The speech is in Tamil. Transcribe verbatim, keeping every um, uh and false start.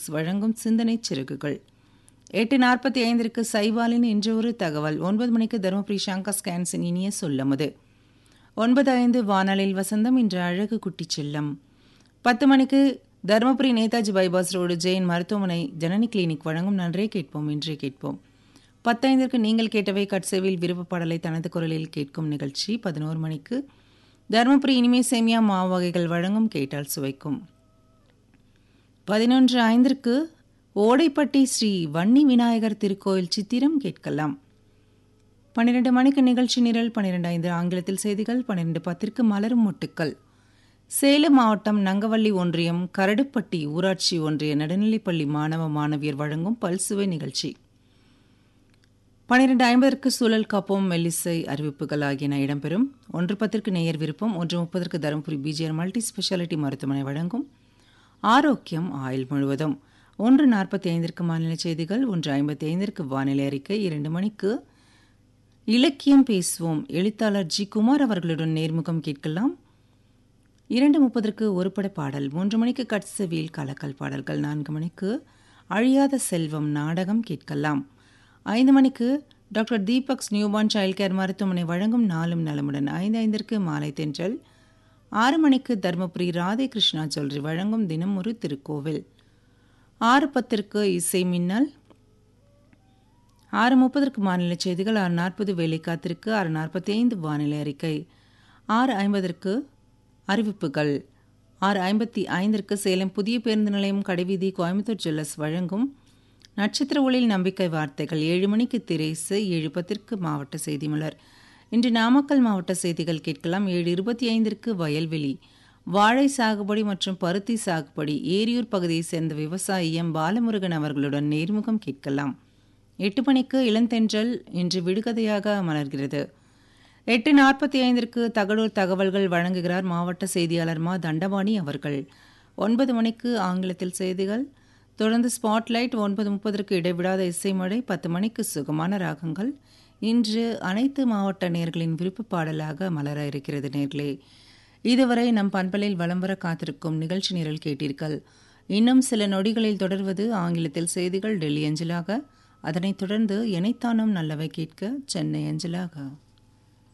சிக்ஸ் வழங்கும் சிந்தனை சிறகுகள். எட்டு நாற்பத்தி ஐந்திற்கு சைவாலின் இன்று ஒரு தகவல். ஒன்பது மணிக்கு தருமபுரி சங்கர் ஸ்கேன்ஸின் இனிய சொல்லமுது. ஒன்பது ஐந்து வானலில் வசந்தம் இன்று அழகு குட்டி செல்லம். பத்து மணிக்கு தருமபுரி நேதாஜி பைபாஸ் ரோடு ஜெயின் மருத்துவமனை ஜனனி கிளினிக் வழங்கும் நன்றே கேட்போம் இன்றே கேட்போம். பத்தைந்திற்கு நீங்கள் கேட்டவை கட்சேவில் விருப்ப பாடலை தனது குரலில் கேட்கும் நிகழ்ச்சி. பதினோரு மணிக்கு தருமபுரி இனிமே சேமியா மாவு வகைகள் வழங்கும் கேட்டால் சுவைக்கும். பதினொன்று ஐந்திற்கு ஓடைப்பட்டி ஸ்ரீ வன்னி விநாயகர் திருக்கோயில் சித்திரம் கேட்கலாம். பன்னிரண்டு மணிக்கு நிகழ்ச்சி நிரல். பன்னிரண்டு ஐந்து ஆங்கிலத்தில் செய்திகள். பன்னிரண்டு பத்திற்கு மலரும் மொட்டுக்கள். சேலம் மாவட்டம் நங்கவள்ளி ஒன்றியம் கரடுப்பட்டி ஊராட்சி ஒன்றிய நடுநிலைப்பள்ளி மாணவ மாணவியர் வழங்கும் பல்சுவை நிகழ்ச்சி. பன்னிரண்டு ஐம்பதற்கு சூழல் காப்போம் மெல்லிசை அறிவிப்புகள் ஆகியன இடம்பெறும். ஒன்று பத்திற்கு நேயர் விருப்பம். ஒன்று முப்பதற்கு தருமபுரி பிஜிஆர் மல்டி ஸ்பெஷாலிட்டி மருத்துவமனை வழங்கும் ஆரோக்கியம் ஆயுள் முழுவதும். ஒன்று நாற்பத்தி ஐந்திற்கு மாநில செய்திகள். ஒன்று ஐம்பத்தி ஐந்திற்கு வானிலை அறிக்கை. இரண்டு மணிக்கு இலக்கியம் பேசுவோம் எழுத்தாளர் ஜி குமார் அவர்களுடன் நேர்முகம் கேட்கலாம். இரண்டு முப்பதற்கு ஒருபட பாடல். மூன்று மணிக்கு கட்சவியல் கலக்கல் பாடல்கள். நான்கு மணிக்கு அழியாத செல்வம் நாடகம் கேட்கலாம். ஐந்து மணிக்கு doctor Deepak's newborn child care மருத்துவமனை வழங்கும் நாளும் நலமுடன். ஐந்து ஐந்திற்கு மாலை தென்றல். ஆறு மணிக்கு தருமபுரி ராதே கிருஷ்ணா ஜுவல்லரி வழங்கும் தினம் ஒரு திருக்கோவில். ஆறு பத்திற்கு இசை மின்னல். ஆறு முப்பதற்கு மாநில செய்திகள். ஆறு நாற்பது வேலை காத்திருக்கு. ஆறு நாற்பத்தி ஐந்து வானிலை அறிக்கை. ஆறு ஐம்பதற்கு அறிவிப்புகள். ஆறு ஐம்பத்தி ஐந்திற்கு சேலம் புதிய பேருந்து நிலையம் கடைவீதி கோயம்புத்தூர் ஜுவல்லர்ஸ் வழங்கும் நட்சத்திர ஒளியில் நம்பிக்கை வார்த்தைகள். ஏழு மணிக்கு திரேசு. ஏழு பத்திற்கு மாவட்ட செய்தி மலர். இன்று நாமக்கல் மாவட்ட செய்திகள் கேட்கலாம். ஏழு இருபத்தி ஐந்திற்கு வயல்வெளி வாழை சாகுபடி மற்றும் பருத்தி சாகுபடி ஏரியூர் பகுதியைச் சேர்ந்த விவசாயி எம் பாலமுருகன் அவர்களுடன் நேர்முகம் கேட்கலாம். எட்டு மணிக்கு இளந்தென்றல் இன்று விடுகதையாக மலர்கிறது. எட்டு நாற்பத்தி ஐந்திற்கு தகடூர் தகவல்கள் வழங்குகிறார் மாவட்ட செய்தியாளர் மா தண்டபாணி அவர்கள். ஒன்பது மணிக்கு ஆங்கிலத்தில் செய்திகள். தொடர்ந்து ஸ்பாட்லைட். ஒன்பது முப்பதற்கு இடைவிடாத இசைமழை. பத்து மணிக்கு சுகமான ராகங்கள். இன்று அனைத்து மாவட்ட நேர்களின் விருப்ப பாடலாக மலர இருக்கிறது. நேர்களே, இதுவரை நம் பண்பலில் வலம் வர காத்திருக்கும் நிகழ்ச்சி நிரல் கேட்டீர்கள். இன்னும் சில நொடிகளில் தொடர்வது ஆங்கிலத்தில் செய்திகள் டெல்லி அஞ்சலாக. அதனைத் தொடர்ந்து எனைத்தானும் நல்லவை கேட்க சென்னை அஞ்சலாக.